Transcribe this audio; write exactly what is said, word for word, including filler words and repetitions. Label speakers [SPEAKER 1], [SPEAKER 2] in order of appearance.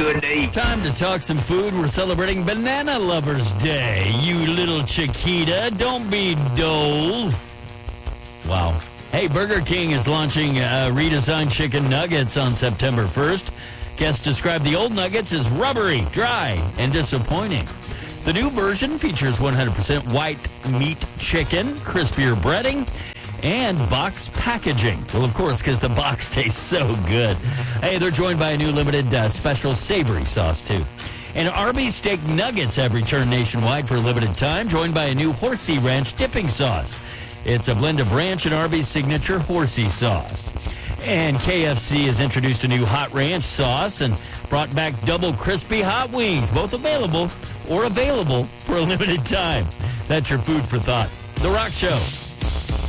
[SPEAKER 1] good to eat.
[SPEAKER 2] Time to talk some food. We're celebrating Banana Lovers Day. You little Chiquita, don't be dull. Wow. Hey, Burger King is launching uh, redesigned chicken nuggets on September first. Guests describe the old nuggets as rubbery, dry, and disappointing. The new version features one hundred percent white meat chicken, crispier breading, and box packaging. Well, of course, because the box tastes so good. Hey, they're joined by a new limited uh, special savory sauce, too. And Arby's Steak Nuggets have returned nationwide for a limited time, joined by a new Horsey Ranch dipping sauce. It's a blend of ranch and Arby's signature Horsey sauce. And K F C has introduced a new hot ranch sauce and brought back double crispy hot wings, both available or available for a limited time. That's your food for thought. The Rock Show.